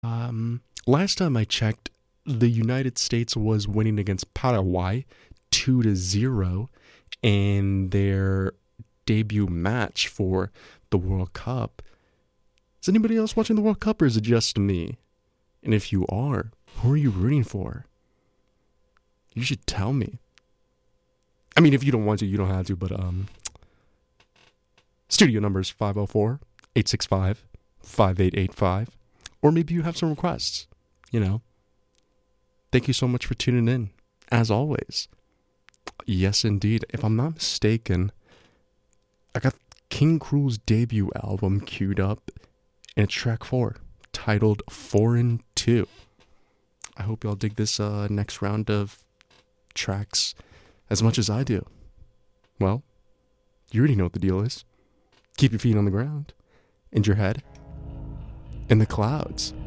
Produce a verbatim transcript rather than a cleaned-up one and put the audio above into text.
Um, last time I checked, the United States was winning against Paraguay two to zero in their debut match for the World Cup. Is anybody else watching the World Cup or is it just me? And if you are, who are you rooting for? You should tell me. I mean, if you don't want to, you don't have to, but um studio number is five oh four, eight six five, five eight eight five. Or maybe you have some requests, you know. Thank you so much for tuning in, as always. Yes, indeed. If I'm not mistaken, I got King Cruel's debut album queued up, and it's track four, titled Foreign two. I hope y'all dig this uh, next round of tracks as much as I do. Well, you already know what the deal is. Keep your feet on the ground, and your head in the clouds.